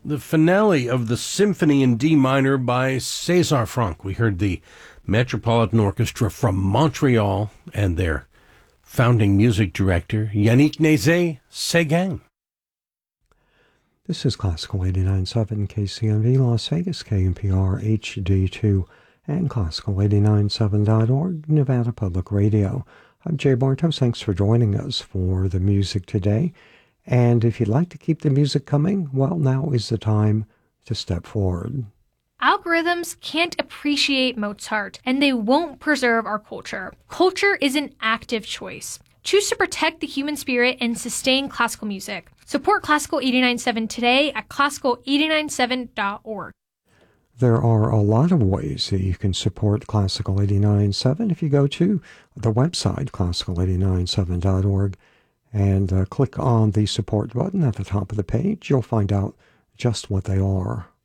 the finale of the Symphony in D minor by César Franck. We heard the Metropolitan Orchestra from Montreal and their founding music director, Yannick Nézet-Séguin. This is Classical 89.7 KCMV Las Vegas, KNPR HD2, and Classical897.org, Nevada Public Radio. I'm Jay Bartos. Thanks for joining us for the music today. And if you'd like to keep the music coming, well, now is the time to step forward. Algorithms can't appreciate Mozart, and they won't preserve our culture. Culture is an active choice. Choose to protect the human spirit and sustain classical music. Support Classical 89.7 today at classical897.org. There are a lot of ways that you can support Classical 89.7 if you go to the website, classical897.org, and click on the support button at the top of the page. You'll find out just what they are.